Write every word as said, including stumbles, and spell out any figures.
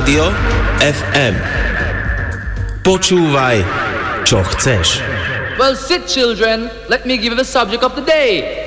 Rádio ef em. Počúvaj, čo chceš. Well, sit, children. Let me give you the subject of the day.